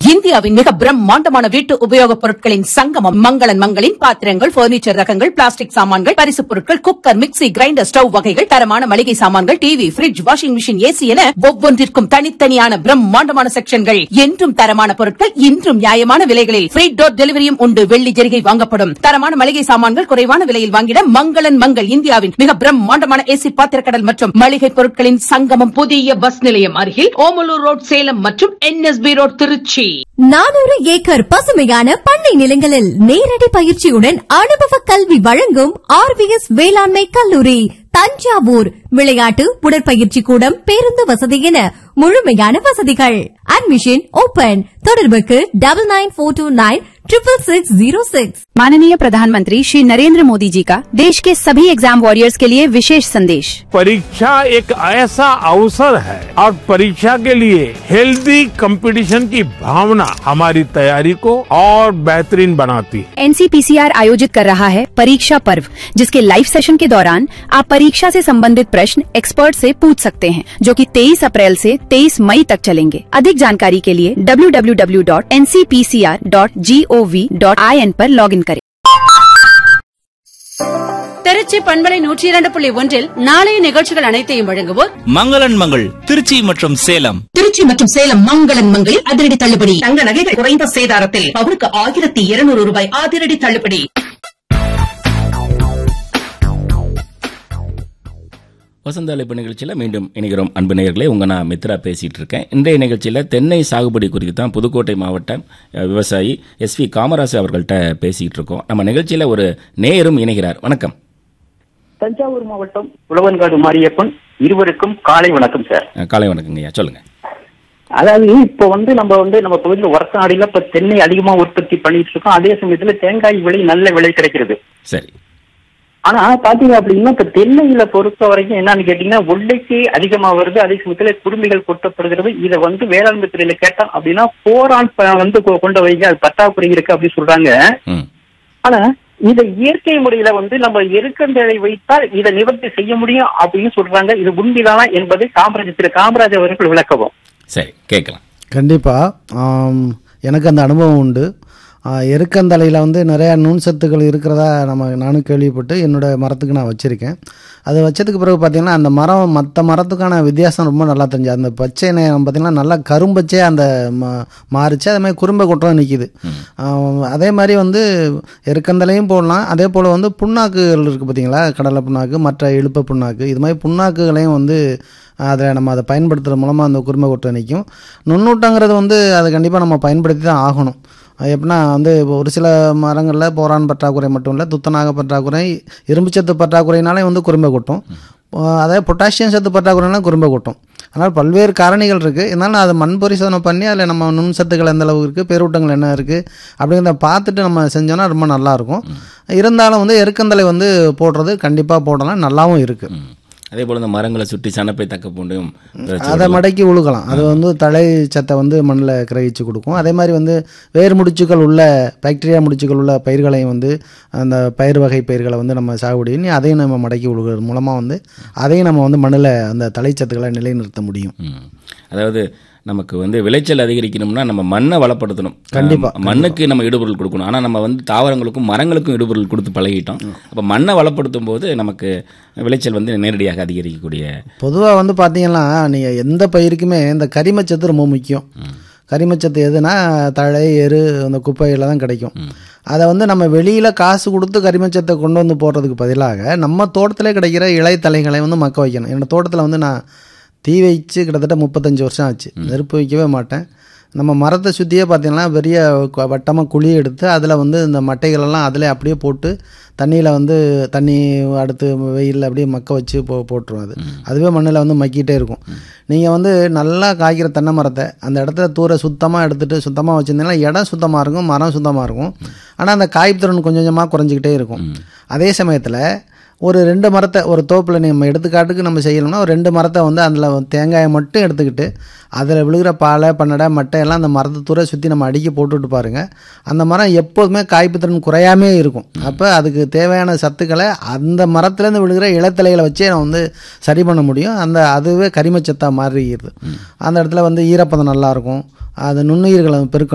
இந்தியாவின் மிக பிரம்மாண்டமான வீட்டு உபயோகப் பொருட்களின் சங்கமம் மங்களன் மங்களின் பாத்திரங்கள், பர்னிச்சர் ரகங்கள், பிளாஸ்டிக் சாமான்கள், பரிசுப் பொருட்கள், குக்கர், மிக்ஸி, கிரைண்டர், ஸ்டவ் வகைகள், தரமான மளிகை சாமான்கள், TV, fridge, washing machine, AC என ஒவ்வொன்றிற்கும் தனித்தனியான பிரம்மாண்டமான செக்ஷன்கள். என்றும் தரமான பொருட்கள், இன்றும் நியாயமான விலைகளில் ஃப்ரீ டோர் டெலிவரியும் உண்டு. வெள்ளி ஜெரிகை வாங்கப்படும். தரமான மளிகை சாமான்கள் குறைவான விலையில் வாங்கிட மங்களன் மங்கள். இந்தியாவின் மிக பிரம்மாண்டமான ஏசி பாத்திரக்கடல் மற்றும் மளிகை பொருட்களின் சங்கமம். புதிய பஸ் நிலையம் அருகில் ஓமலூர் ரோட் சேலம் மற்றும் NSB ரோட் திருச்சி. 400 ஏக்கர் பசுமையான பண்ணை நிலங்களில் நேரடி பயிற்சியுடன் அனுபவ கல்வி வழங்கும் RVS வேளாண்மை கல்லூரி தஞ்சாவூர். விளையாட்டு, உடற்பயிற்சி கூடம், பேருந்து வசதி என முழுமையான வசதிகள். Admission open. தொடர்புக்கு 9942966606। माननीय प्रधानमंत्री श्री नरेंद्र मोदी जी का देश के सभी एग्जाम वॉरियर्स के लिए विशेष संदेश। परीक्षा एक ऐसा अवसर है और परीक्षा के लिए हेल्दी कंपटीशन की भावना हमारी तैयारी को और बेहतरीन बनाती है। NCPCR आयोजित कर रहा है परीक्षा पर्व, जिसके लाइव सेशन के दौरान आप परीक्षा से संबंधित प्रश्न एक्सपर्ट से पूछ सकते हैं, जो कि 23 अप्रैल से 23 मई तक चलेंगे। अधिक जानकारी के लिए www.ncpcr.gov.in पर लॉगिन करें। திருச்சி பண்பலை 102.1 நாளைய நிகழ்ச்சிகள் அனைத்தையும் வழங்குவோர் மங்களன் மங்கள் திருச்சி மற்றும் சேலம். திருச்சி மற்றும் சேலம் மங்களன் மங்களில் அதிரடி தள்ளுபடி. தங்க நகைகள் குறைந்த சேதாரத்தில் பவுனுக்கு 1200 ரூபாய் அதிரடி தள்ளுபடி. வசந்த அழைப்பு நிகழ்ச்சியில் மீண்டும் இணைகிறோம் அன்பு நேயர்களே. நான் மித்ரா பேசிட்டு இருக்கேன். இன்றைய நிகழ்ச்சியில் தென்னை சாகுபடி குறித்து தான் புதுக்கோட்டை மாவட்ட விவசாயி SV காமராசு அவர்கள்ட்ட பேசிட்டு இருக்கோம். நம்ம நிகழ்ச்சியில் ஒரு நேயரும் இணைகிறார். வணக்கம். தஞ்சாவூர் மாவட்டம் உழவன்காடு மாரியப்பன். இருவருக்கும் காலை வணக்கம் சார். காலை வணக்கங்க ஐயா, சொல்லுங்க. அதாவது இப்போ நம்ம பகுதியில் வருஷாடியில இப்ப தென்னை அதிகமா உற்பத்தி பண்ணிட்டு இருக்கோம். அதே சமயத்துல தேங்காய் விலை நல்ல விலை கிடைக்கிறது. சரி. ஆனா பாத்தீங்க அப்படின்னா இப்ப தென்னையில பொறுத்த வரைக்கும் என்னன்னு கேட்டீங்கன்னா ஒல்லைக்கு அதிகமா வருது. அதே சமயத்துல குடும்பிகள் கொட்டப்படுகிறது. இதை வேளாண்மை துறையில கேட்டோம் அப்படின்னா போரான் கொண்ட வைங்க அது பற்றாக்குறை இருக்கு அப்படின்னு சொல்றாங்க. ஆனா இதை இயற்கை முறையில நம்ம எருக்கந்தழை வைத்தால் இதை நிவர்த்தி செய்ய முடியும் அப்படின்னு சொல்றாங்க. இது உண்மைதானா என்பதை காமராஜ் அவர்கள் விளக்கவும். சரி, கேட்கலாம். கண்டிப்பா எனக்கு அந்த அனுபவம் உண்டு. எருக்கந்தலையில் நிறையா நுண் சத்துக்கள் இருக்கிறதா நானும் கேள்விப்பட்டு என்னோடய மரத்துக்கு நான் வச்சுருக்கேன். அது வச்சதுக்கு பிறகு பார்த்திங்கன்னா அந்த மரம் மற்ற மரத்துக்கான வித்தியாசம் ரொம்ப நல்லா தெரிஞ்சு. அந்த பச்சை பார்த்திங்கன்னா நல்லா கரும்பச்சே அந்த மாறிச்சு. அதே மாதிரி குறும்பை கொட்டம் நிற்கிது. அதே மாதிரி எருக்கந்தலையும் போடலாம். அதே போல் புண்ணாக்குகள் இருக்குது பார்த்திங்களா, கடலை புண்ணாக்கு, மற்ற இழுப்ப புண்ணாக்கு, இது மாதிரி புண்ணாக்குகளையும் அதில் அதை பயன்படுத்துகிற மூலமாக அந்த குறும்பை கொட்டம் நிற்கும். நுண்ணூட்டங்கிறது அது கண்டிப்பாக நம்ம பயன்படுத்தி தான் ஆகணும். எப்படின்னா ஒரு சில மரங்களில் போரான் பற்றாக்குறை மட்டும் இல்லை, துத்தநாக பற்றாக்குறை, இரும்புச்சத்து பற்றாக்குறையினாலே குறும்பை கொட்டும். அதே பொட்டாசியம் சத்து பற்றாக்குறைனாலும் குறும்பை கொட்டும். அதனால் பல்வேறு காரணிகள் இருக்குது. இருந்தாலும் அதை மண் பரிசோதனை பண்ணி அதில் நம்ம நுண் சத்துக்கள் எந்த அளவுக்கு இருக்குது, பேரூட்டங்கள் என்ன இருக்குது அப்படிங்கிறத பார்த்துட்டு நம்ம செஞ்சோன்னா ரொம்ப நல்லாயிருக்கும். இருந்தாலும் எருக்கந்தலை போடுறது கண்டிப்பாக போடலாம், நல்லாவும் இருக்குது. அதே போல் இந்த மரங்களை சுற்றி சனப்பை தக்க பூண்டும் அதை மடக்கி உழுகலாம். அது தழை சத்தை மண்ணில் கிரகிச்சு கொடுக்கும். அதே மாதிரி வேர் முடிச்சுக்கள் உள்ள பாக்டீரியா முடிச்சுக்கள் உள்ள பயிர்களையும் அந்த பயிர் வகை பயிர்களை நம்ம சாகுபடி பண்ணி அதையும் நம்ம மடக்கி உழுகிறது மூலமாக அதையும் நம்ம மண்ணில் அந்த தழைச்சத்துக்களை நிலைநிறுத்த முடியும். அதாவது நமக்கு விளைச்சல் அதிகரிக்கணும்னா நம்ம மண்ணை வளப்படுத்தணும். கண்டிப்பாக மண்ணுக்கு நம்ம இடுபொருள் கொடுக்கணும். ஆனால் நம்ம தாவரங்களுக்கும் மரங்களுக்கும் இடுபொருள் கொடுத்து பழகிட்டோம். அப்போ மண்ணை வளப்படுத்தும் போது நமக்கு விளைச்சல் நேரடியாக அதிகரிக்கக்கூடிய. பொதுவாக பார்த்தீங்கன்னா நீங்கள் எந்த பயிருக்குமே இந்த கரிமச்சத்து ரொம்ப முக்கியம். கரிமச்சத்து எதுனா தழை, எரு, அந்த குப்பையில் தான் கிடைக்கும். அதை நம்ம வெளியில் காசு கொடுத்து கரிமச்சத்தை கொண்டு போடுறதுக்கு பதிலாக நம்ம தோட்டத்திலே கிடைக்கிற இலை தலைகளை மக்க வைக்கணும். என்னோடய தோட்டத்தில் நான் தீ வச்சு கிட்டத்தட்ட 35 வருஷம் ஆச்சு. நெருப்பு வைக்கவே மாட்டேன். நம்ம மரத்தை சுற்றியே பார்த்திங்கன்னா பெரிய வட்டமாக குழி எடுத்து அதில் இந்த மட்டைகளெல்லாம் அதில் அப்படியே போட்டு தண்ணியில் தண்ணி அடுத்து வெயிலில் அப்படியே மக்க வச்சு போட்டுரும். அதுவே மண்ணில் மக்கிட்டே இருக்கும். நீங்கள் நல்லா காய்க்கிற தென்னை மரத்தை அந்த இடத்துல தூர சுத்தமாக எடுத்துகிட்டு சுத்தமாக வச்சுருந்தீங்கன்னா இடம் சுத்தமாக இருக்கும், மரம் சுத்தமாக இருக்கும். ஆனால் அந்த காய்ப்புத்திறன் கொஞ்சம் கொஞ்சமாக குறைஞ்சிக்கிட்டே இருக்கும். அதே சமயத்தில் ஒரு 2 மரத்தை ஒரு தோப்பில் நம்ம எடுத்துக்காட்டுக்கு நம்ம செய்யணும்னா ஒரு 2 மரத்தை அதில் தேங்காயை மட்டும் எடுத்துக்கிட்டு அதில் விழுகிற பாலை, பண்ணடை, மட்டையெல்லாம் அந்த மரத்தை தூர சுற்றி நம்ம அடுக்கி போட்டுவிட்டு பாருங்கள். அந்த மரம் எப்போதுமே காய்ப்புத்திறன் குறையாமே இருக்கும். அப்போ அதுக்கு தேவையான சத்துக்களை அந்த மரத்துலேருந்து விழுகிற இளத்தலைகளை வச்சே நம்ம சரி பண்ண முடியும். அதுவே கரிமச்சத்தாக மாறிடுது. அந்த இடத்துல ஈரப்பதம் நல்லாயிருக்கும். அது நுண்ணுயிர்களை பெருக்கணும்.